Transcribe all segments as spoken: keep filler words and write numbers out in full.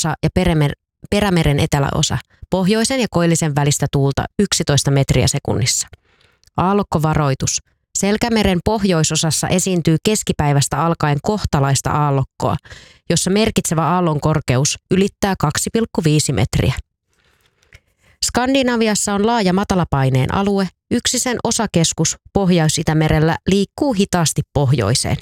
eteläosa ja Perämeren, Perämeren eteläosa, pohjoisen ja koillisen välistä tuulta yksitoista metriä sekunnissa. Aallokkovaroitus. Selkämeren pohjoisosassa esiintyy keskipäivästä alkaen kohtalaista aallokkoa, jossa merkitsevä aallon korkeus ylittää kaksi pilkku viisi metriä. Skandinaviassa on laaja matalapaineen alue, yksi sen osakeskus Pohjois-Itämerellä liikkuu hitaasti pohjoiseen.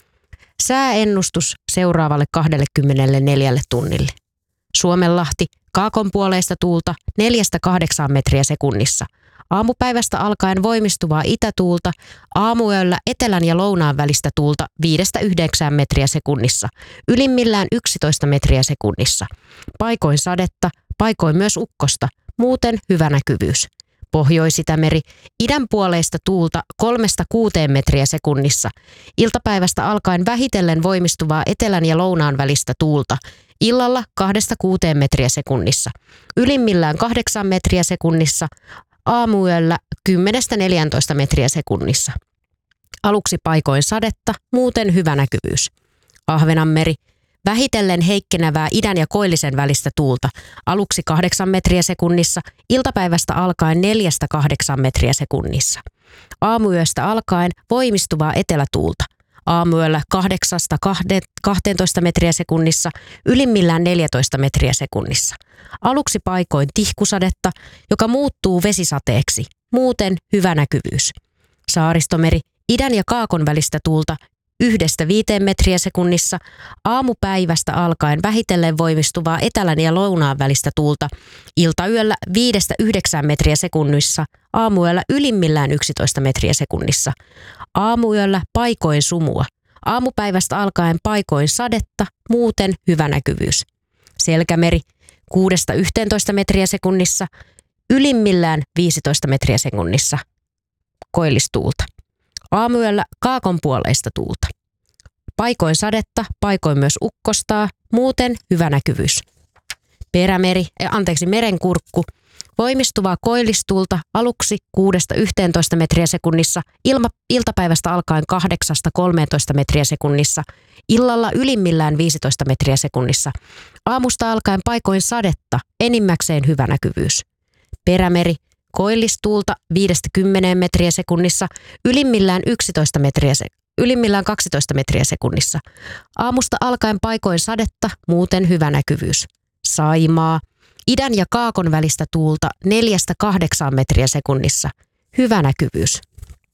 Sääennustus seuraavalle kaksikymmentäneljä tunnille. Suomenlahti, kaakonpuoleista tuulta neljästä kahdeksaan metriä sekunnissa. Aamupäivästä alkaen voimistuvaa itätuulta, aamuyöllä etelän ja lounaan välistä tuulta viidestä yhdeksään metriä sekunnissa, ylimmillään yksitoista metriä sekunnissa. Paikoin sadetta, paikoin myös ukkosta, muuten hyvä näkyvyys. Pohjois-Itämeri, idänpuoleista tuulta kolmesta kuuteen metriä sekunnissa. Iltapäivästä alkaen vähitellen voimistuvaa etelän ja lounaan välistä tuulta. Illalla kahdesta kuuteen metriä sekunnissa. Ylimmillään kahdeksan metriä sekunnissa. Aamuyöllä kymmenestä neljääntoista metriä sekunnissa. Aluksi paikoin sadetta, muuten hyvä näkyvyys. Ahvenanmeri. Vähitellen heikkenevää idän ja koillisen välistä tuulta, aluksi kahdeksan metriä sekunnissa, iltapäivästä alkaen neljästä kahdeksaan metriä sekunnissa. Aamuyöstä alkaen voimistuvaa etelätuulta, aamuyöllä kahdeksasta kahteentoista metriä sekunnissa, ylimmillään neljätoista metriä sekunnissa. Aluksi paikoin tihkusadetta, joka muuttuu vesisateeksi, muuten hyvä näkyvyys. Saaristomeri, idän ja kaakon välistä tuulta, yhdestä viiteen metriä sekunnissa, aamupäivästä alkaen vähitellen voimistuvaa etelän ja lounaan välistä tuulta, iltayöllä viidestä yhdeksään metriä sekunnissa, aamuyöllä ylimmillään yksitoista metriä sekunnissa, aamuyöllä paikoin sumua, aamupäivästä alkaen paikoin sadetta, muuten hyvä näkyvyys. Selkämeri kuudesta yhteentoista metriä sekunnissa, ylimmillään viisitoista metriä sekunnissa, koillistuulta. Aamuyöllä kaakonpuoleista tuulta. Paikoin sadetta, paikoin myös ukkostaa, muuten hyvä näkyvyys. Perämeri, äh, anteeksi, merenkurkku, voimistuvaa koillistuulta aluksi kuudesta yhteentoista metriä sekunnissa, ilma, iltapäivästä alkaen kahdeksasta kolmeentoista metriä sekunnissa, illalla ylimmillään viisitoista metriä sekunnissa, aamusta alkaen paikoin sadetta, enimmäkseen hyvä näkyvyys. Perämeri, koillistuulta viidestä kymmeneen metriä sekunnissa, ylimmillään yksitoista metriä se, ylimmillään kaksitoista metriä sekunnissa. Aamusta alkaen paikoin sadetta, muuten hyvä näkyvyys. Saimaa, idän ja kaakon välistä tuulta neljästä kahdeksaan metriä sekunnissa, hyvä näkyvyys.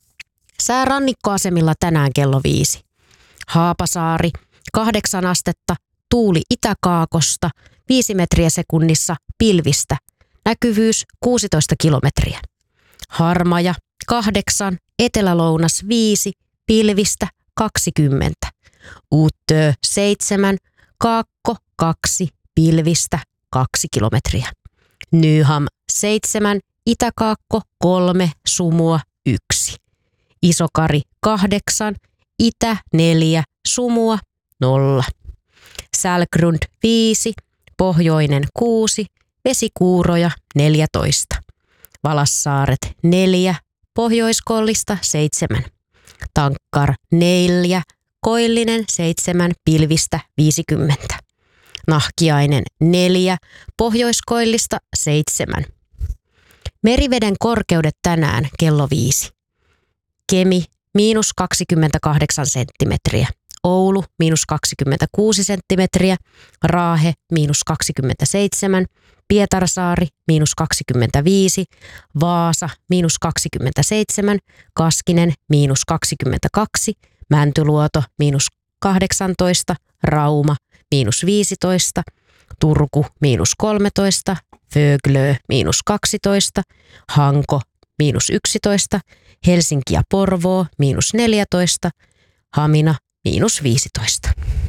Sää rannikkoasemilla tänään kello viisi. Haapasaari, kahdeksan astetta, tuuli itäkaakosta, viisi metriä sekunnissa, pilvistä. Näkyvyys kuusitoista kilometriä. Harmaja kahdeksan, etelälounas viisi, pilvistä kaksikymmentä. Uuttöö seitsemän, kaakko kaksi, pilvistä kaksi kilometriä. Nyham seitsemän, itäkaakko kolme, sumua yksi. Isokari kahdeksan, itä neljä, sumua nolla. Sälkrund viisi, pohjoinen kuusi, vesikuuroja neljätoista. Valassaaret neljä, pohjoiskollista seitsemän. Tankkar neljä, koillinen seitsemän, pilvistä viisikymmentä. Nahkiainen neljä, pohjoiskoillista seitsemän. Meriveden korkeudet tänään kello viisi. Kemi miinus kaksikymmentäkahdeksan senttimetriä. Oulu miinus kaksikymmentäkuusi senttimetriä. Raahe miinus kaksikymmentäseitsemän. Pietarsaari miinus kaksikymmentäviisi, Vaasa miinus kaksikymmentäseitsemän, Kaskinen miinus kaksikymmentäkaksi, Mäntyluoto miinus kahdeksantoista, Rauma miinus viisitoista, Turku miinus kolmetoista, Föglö miinus kaksitoista, Hanko miinus yksitoista, Helsinki ja Porvoo miinus neljätoista, Hamina miinus viisitoista.